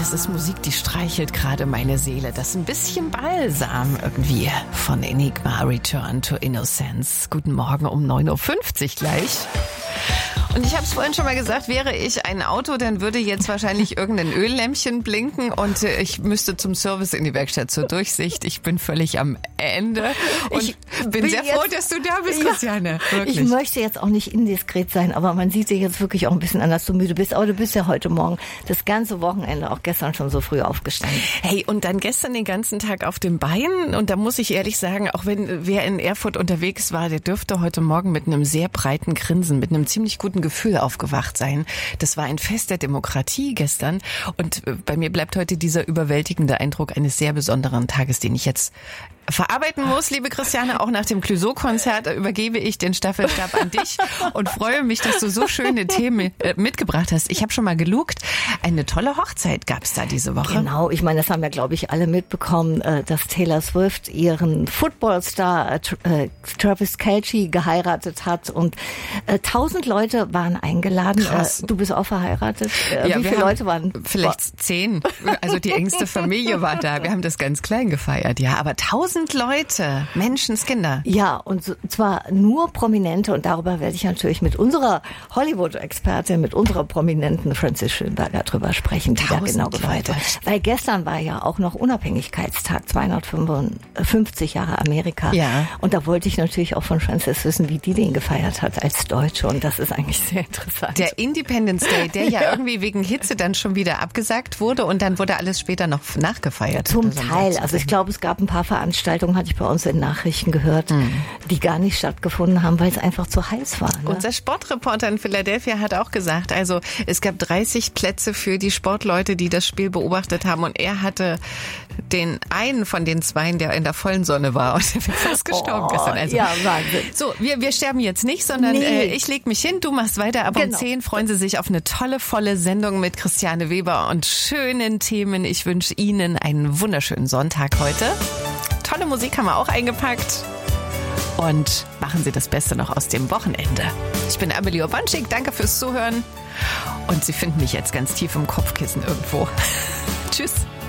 das ist Musik, die streichelt gerade meine Seele. Das ist ein bisschen Balsam irgendwie von Enigma, Return to Innocence. Guten Morgen um 9.50 Uhr gleich. Und ich habe es vorhin schon mal gesagt, wäre ich ein Auto, dann würde jetzt wahrscheinlich irgendein Öllämpchen blinken und ich müsste zum Service in die Werkstatt zur Durchsicht. Ich bin völlig am Ende und ich bin sehr froh, dass du da bist, Christiane. Wirklich. Ich möchte jetzt auch nicht indiskret sein, aber man sieht dich jetzt wirklich auch ein bisschen an, dass du müde bist. Aber du bist ja heute Morgen das ganze Wochenende, auch gestern schon so früh aufgestanden. Hey, und dann gestern den ganzen Tag auf den Beinen. Und da muss ich ehrlich sagen, auch wenn wer in Erfurt unterwegs war, der dürfte heute Morgen mit einem sehr breiten Grinsen, mit einem ziemlich guten Gefühl aufgewacht sein. Das war ein Fest der Demokratie gestern. Und bei mir bleibt heute dieser überwältigende Eindruck eines sehr besonderen Tages, den ich jetzt verarbeiten muss, liebe Christiane. Auch nach dem Clouseau-Konzert übergebe ich den Staffelstab an dich und freue mich, dass du so schöne Themen mitgebracht hast. Ich habe schon mal gelugt. Eine tolle Hochzeit gab es da diese Woche. Genau, ich meine, das haben ja, glaube ich, alle mitbekommen, dass Taylor Swift ihren Footballstar Travis Kelce geheiratet hat und 1000 Leute waren eingeladen. Krass. Du bist auch verheiratet. Ja, wie viele Leute waren? Vielleicht 10. Also die engste Familie war da. Wir haben das ganz klein gefeiert, ja. Aber 1000 Leute, Menschenskinder. Ja, und zwar nur Prominente und darüber werde ich natürlich mit unserer Hollywood-Expertin, mit unserer prominenten Frances Schönberger drüber sprechen, die da genau gefeiert hat. Weil gestern war ja auch noch Unabhängigkeitstag, 255 Jahre Amerika. Ja. Und da wollte ich natürlich auch von Frances wissen, wie die den gefeiert hat als Deutsche und das ist eigentlich sehr interessant. Der Independence Day, der ja irgendwie wegen Hitze dann schon wieder abgesagt wurde und dann wurde alles später noch nachgefeiert. Zum Teil. Also ich glaube, es gab ein paar Veranstaltungen, hatte ich bei uns in Nachrichten gehört, die gar nicht stattgefunden haben, weil es einfach zu heiß war. Ne? Unser Sportreporter in Philadelphia hat auch gesagt, also es gab 30 Plätze für die Sportleute, die das Spiel beobachtet haben und er hatte den einen von den zweien, der in der vollen Sonne war und der ist fast gestorben gestern. Also, ja, Wahnsinn. So, wir sterben jetzt nicht, sondern ich leg mich hin, du machst weiter, aber um 10 freuen Sie sich auf eine tolle, volle Sendung mit Christiane Weber und schönen Themen. Ich wünsche Ihnen einen wunderschönen Sonntag heute. Tolle Musik haben wir auch eingepackt. Und machen Sie das Beste noch aus dem Wochenende. Ich bin Amelie Urbanschik, danke fürs Zuhören. Und Sie finden mich jetzt ganz tief im Kopfkissen irgendwo. Tschüss.